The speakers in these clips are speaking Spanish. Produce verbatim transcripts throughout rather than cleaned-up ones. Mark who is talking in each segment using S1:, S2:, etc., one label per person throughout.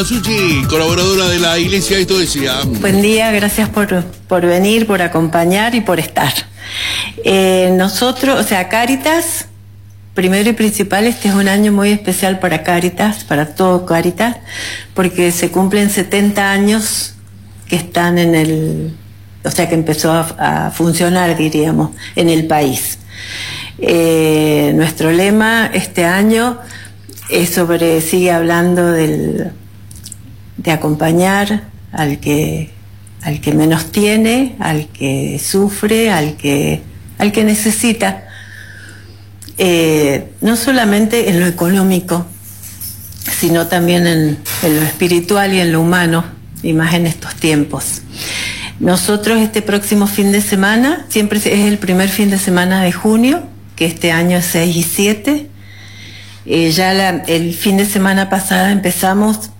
S1: Suchi, colaboradora de la Iglesia, esto decía.
S2: Buen día, gracias por, por venir, por acompañar y por estar. Eh, nosotros, o sea, Cáritas, primero y principal, este es un año muy especial para Cáritas, para todo Cáritas, porque se cumplen setenta años que están en el, o sea, que empezó a, a funcionar, diríamos, en el país. Eh, nuestro lema este año es sobre, sigue hablando del, de acompañar al que, al que menos tiene, al que sufre, al que, al que necesita, eh, no solamente en lo económico, sino también en, en lo espiritual y en lo humano, y más en estos tiempos. Nosotros este próximo fin de semana, siempre es el primer fin de semana de junio, que este año es seis y siete, eh, ya la, el fin de semana pasada empezamos.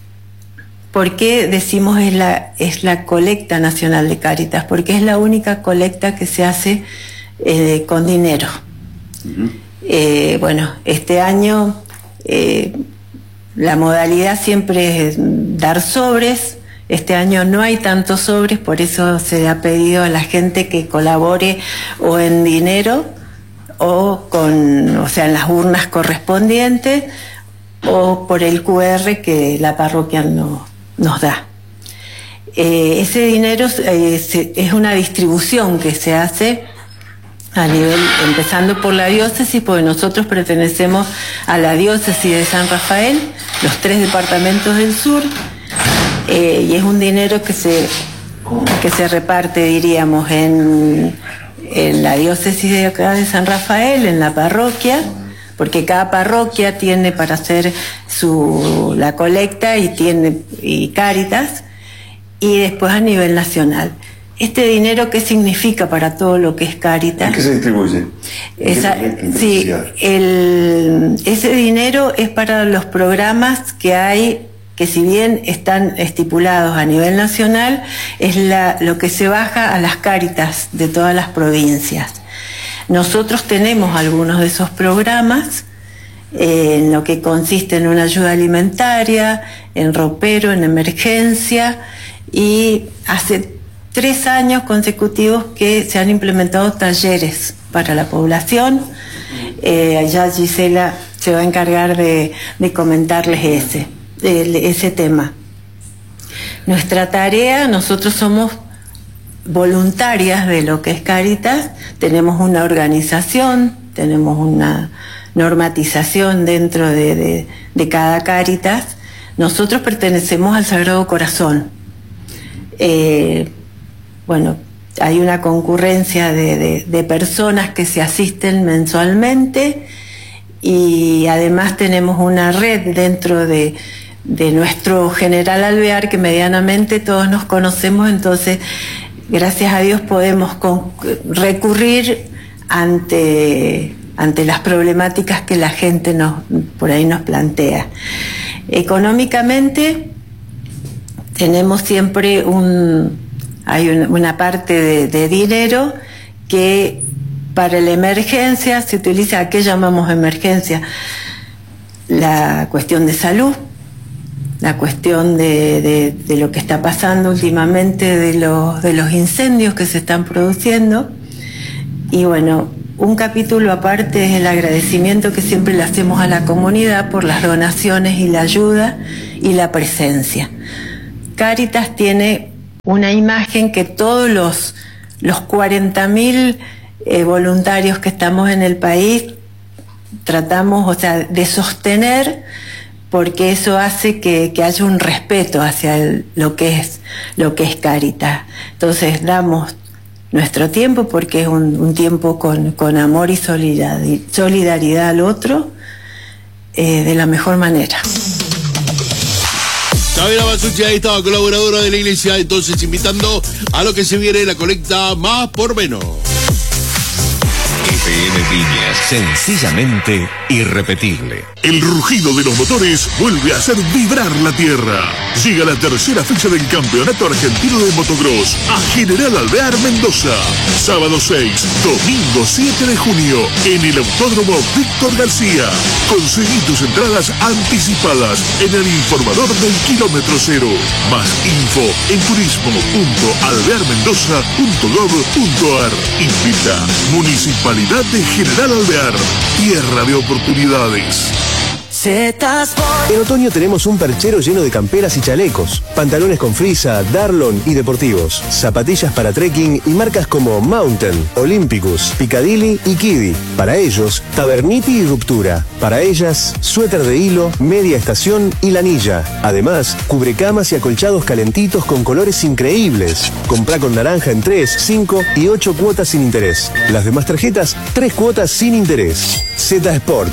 S2: ¿Por qué decimos es la, es la colecta nacional de Cáritas? Porque es la única colecta que se hace eh, con dinero. Uh-huh. eh, bueno, este año eh, la modalidad siempre es dar sobres. Este año no hay tantos sobres, por eso se ha pedido a la gente que colabore o en dinero o con, o sea, en las urnas correspondientes o por el cu erre que la parroquia no nos da. Eh, ese dinero eh, se, es una distribución que se hace a nivel, empezando por la diócesis, porque nosotros pertenecemos a la diócesis de San Rafael, los tres departamentos del sur, eh, y es un dinero que se, que se reparte, diríamos, en, en la diócesis de acá de San Rafael, en la parroquia, porque cada parroquia tiene para hacer su la colecta y tiene y Cáritas, y después a nivel nacional. Este dinero, ¿qué significa para todo lo que es Cáritas?
S3: ¿En qué se distribuye?
S2: Esa, sí, el, ese dinero es para los programas que hay, que si bien están estipulados a nivel nacional, es la, lo que se baja a las Cáritas de todas las provincias. Nosotros tenemos algunos de esos programas, eh, en lo que consiste en una ayuda alimentaria, en ropero, en emergencia, y hace tres años consecutivos que se han implementado talleres para la población. Eh, allá Gisela se va a encargar de, de comentarles ese, de, ese tema. Nuestra tarea, nosotros somos voluntarias de lo que es Cáritas, tenemos una organización, tenemos una normatización dentro de, de, de cada Cáritas. Nosotros pertenecemos al Sagrado Corazón. Eh, bueno, hay una concurrencia de, de, de personas que se asisten mensualmente, y además tenemos una red dentro de, de nuestro General Alvear que medianamente todos nos conocemos, entonces gracias a Dios podemos con, recurrir ante, ante las problemáticas que la gente nos, por ahí nos plantea. Económicamente tenemos siempre un, hay una, una parte de, de dinero que para la emergencia se utiliza. ¿A qué llamamos emergencia? La cuestión de salud, la cuestión de, de, de lo que está pasando últimamente, de los, de los incendios que se están produciendo. Y bueno, un capítulo aparte es el agradecimiento que siempre le hacemos a la comunidad por las donaciones y la ayuda y la presencia. Cáritas tiene una imagen que todos los, los cuarenta mil eh, voluntarios que estamos en el país tratamos, o sea, de sostener, porque eso hace que, que haya un respeto hacia el, lo que es lo que es Cáritas. Entonces damos nuestro tiempo porque es un, un tiempo con, con amor y solidaridad al otro, eh, de la mejor manera.
S1: Gabriela Basucci, ahí estaba, colaboradora de la Iglesia, entonces invitando a lo que se viene, la colecta Más por Menos.
S4: F M Viñas, sencillamente irrepetible.
S5: El rugido de los motores vuelve a hacer vibrar la tierra.
S3: Llega la tercera fecha del Campeonato Argentino de Motocross a General Alvear, Mendoza. Sábado seis, domingo siete de junio, en el Autódromo Víctor García. Conseguí tus entradas anticipadas en el informador del kilómetro cero. Más info en turismo punto alvear mendoza punto gob punto ar. Invita Municipalidad de General Alvear, tierra de oportunidades.
S4: En otoño tenemos un perchero lleno de camperas y chalecos, pantalones con frisa, Darlon y deportivos, zapatillas para trekking y marcas como Mountain, Olympicus, Piccadilly y Kiddy. Para ellos, Taverniti y Ruptura. Para ellas, suéter de hilo, media estación y lanilla. Además, cubrecamas y acolchados calentitos con colores increíbles. Comprá con naranja en tres, cinco y ocho cuotas sin interés. Las demás tarjetas, tres cuotas sin interés. Z Sport.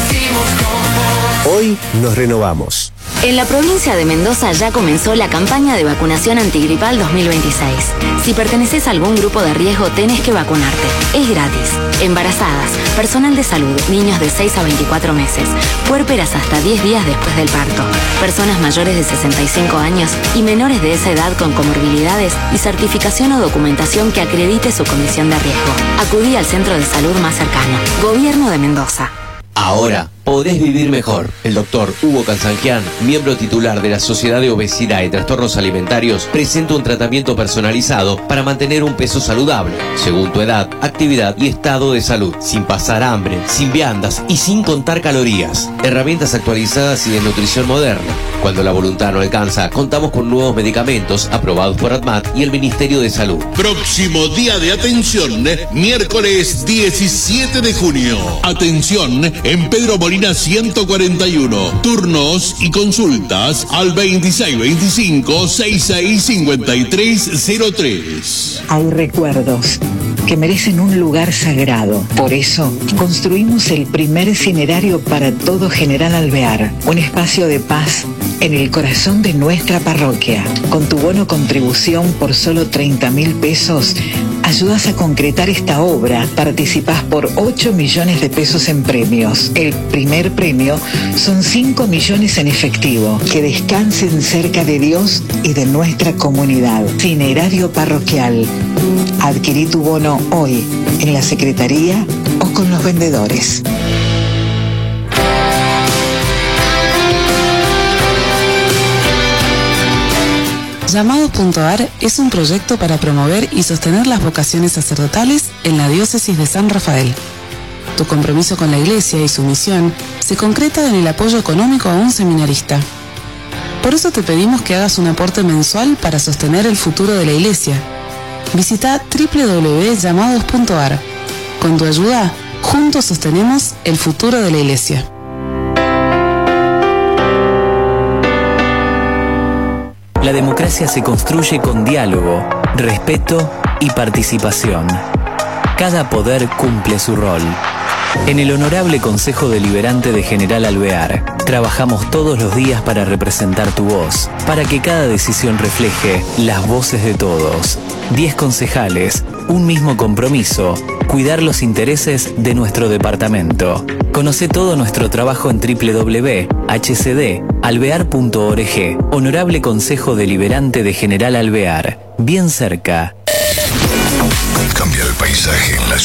S4: Hoy nos renovamos.
S5: En la provincia de Mendoza ya comenzó la campaña de vacunación antigripal dos mil veintiséis. Si perteneces a algún grupo de riesgo, tenés que vacunarte. Es gratis. Embarazadas, personal de salud, niños de seis a veinticuatro meses, puérperas hasta diez días después del parto, personas mayores de sesenta y cinco años y menores de esa edad con comorbilidades y certificación o documentación que acredite su condición de riesgo. Acudí al centro de salud más cercano. Gobierno de Mendoza.
S6: Ahora podés vivir mejor. El doctor Hugo Cansangian, miembro titular de la Sociedad de Obesidad y Trastornos Alimentarios, presenta un tratamiento personalizado para mantener un peso saludable, según tu edad, actividad y estado de salud, sin pasar hambre, sin viandas y sin contar calorías. Herramientas actualizadas y de nutrición moderna. Cuando la voluntad no alcanza, contamos con nuevos medicamentos aprobados por ADMAT y el Ministerio de Salud.
S1: Próximo día de atención, miércoles diecisiete de junio. Atención en Pedro Molina ciento cuarenta y uno. Turnos y consultas al veintiséis veinticinco sesenta y seis cincuenta y tres cero tres.
S7: Hay recuerdos que merecen un lugar sagrado. Por eso, construimos el primer cinerario para todo General Alvear, un espacio de paz en el corazón de nuestra parroquia. Con tu bono contribución por solo treinta mil pesos, ayudas a concretar esta obra. Participás por ocho millones de pesos en premios. El primer premio son cinco millones en efectivo. Que descansen cerca de Dios y de nuestra comunidad. Cinerario parroquial. Adquirí tu bono hoy en la secretaría o con los vendedores.
S8: Llamados punto ar es un proyecto para promover y sostener las vocaciones sacerdotales en la diócesis de San Rafael. Tu compromiso con la Iglesia y su misión se concreta en el apoyo económico a un seminarista. Por eso te pedimos que hagas un aporte mensual para sostener el futuro de la Iglesia. Visita doble u doble u doble u punto llamados punto ar. Con tu ayuda, juntos sostenemos el futuro de la Iglesia.
S9: La democracia se construye con diálogo, respeto y participación. Cada poder cumple su rol. En el Honorable Consejo Deliberante de General Alvear, trabajamos todos los días para representar tu voz, para que cada decisión refleje las voces de todos. Diez concejales, un mismo compromiso, cuidar los intereses de nuestro departamento. Conoce todo nuestro trabajo en doble u doble u doble u punto h c d alvear punto org. Honorable Consejo Deliberante de General Alvear, bien cerca.
S3: Cambia el paisaje en la